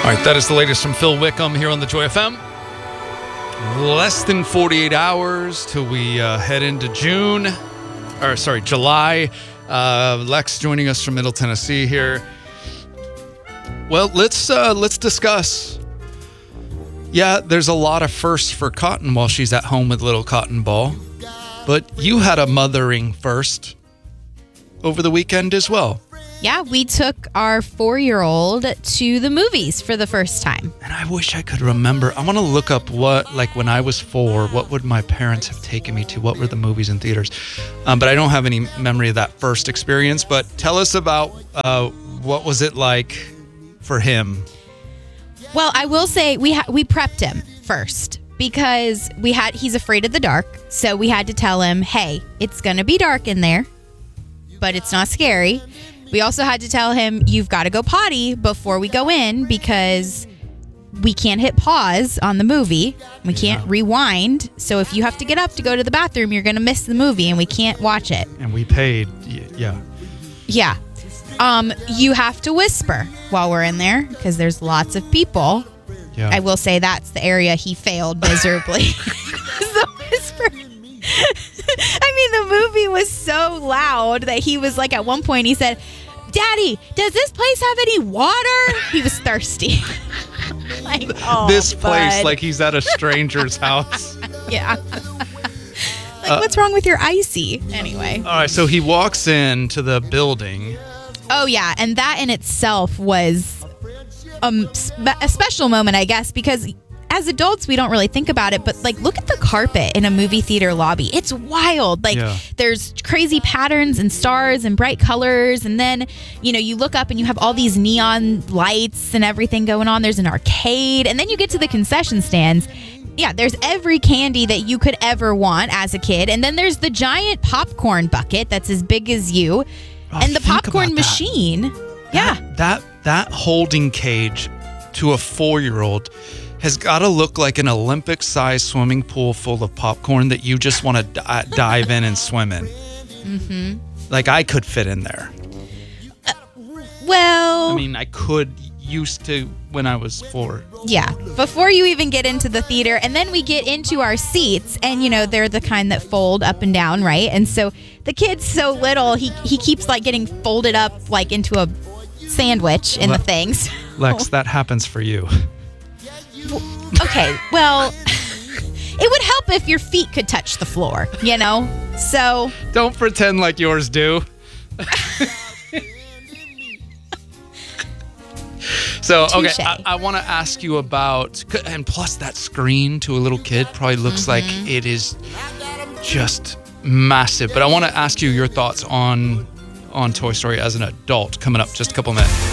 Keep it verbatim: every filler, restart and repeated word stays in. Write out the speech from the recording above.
All right, that is the latest from Phil Wickham here on the Joy F M. Less than forty-eight hours till we uh, head into June, or sorry, July. Uh, Lex joining us from Middle Tennessee here. Well, let's uh, let's discuss. Yeah, there's a lot of firsts for Cotton while she's at home with little Cotton Ball, but you had a mothering first over the weekend as well. Yeah, we took our four-year-old to the movies for the first time. And I wish I could remember. I want to look up what, like when I was four, what would my parents have taken me to? What were the movies in theaters? Um, but I don't have any memory of that first experience. But tell us about uh, what was it like for him? Well, I will say we ha- we prepped him first because we had he's afraid of the dark. So we had to tell him, hey, it's going to be dark in there, but it's not scary. We also had to tell him, you've got to go potty before we go in because we can't hit pause on the movie. We can't yeah. rewind. So if you have to get up to go to the bathroom, you're going to miss the movie and we can't watch it. And we paid. Yeah. Yeah. Um, you have to whisper while we're in there because there's lots of people. Yeah. I will say that's the area he failed miserably. The whisper. I mean, the movie was so loud that he was like, at one point he said, Daddy, does this place have any water? He was thirsty. Like, oh, this place, bud. like he's at a stranger's house. Yeah. Like, uh, what's wrong with your icy? Anyway. All right, so he walks into the building. Oh, yeah, and that in itself was um, a special moment, I guess, because as adults, we don't really think about it, but like, look at the carpet in a movie theater lobby. It's wild. Like yeah. there's crazy patterns and stars and bright colors. And then, you know, you look up and you have all these neon lights and everything going on. There's an arcade. And then you get to the concession stands. Yeah, there's every candy that you could ever want as a kid. And then there's the giant popcorn bucket that's as big as you. Oh, and the popcorn machine. That, yeah. That, that holding cage to a four-year-old has got to look like an Olympic-sized swimming pool full of popcorn that you just want to di- dive in and swim in. Mm-hmm. Like, I could fit in there. Uh, well... I mean, I could used to when I was four. Yeah, before you even get into the theater. And then we get into our seats, and, you know, they're the kind that fold up and down, right? And so the kid's so little, he, he keeps, like, getting folded up, like, into a sandwich in Le- the things. Lex, that happens for you. Okay, well, it would help if your feet could touch the floor, you know? So... Don't pretend like yours do. So, okay, Touché. I, I want to ask you about... And plus, that screen to a little kid probably looks mm-hmm. like it is just massive. But I want to ask you your thoughts on, on Toy Story as an adult coming up just a couple minutes.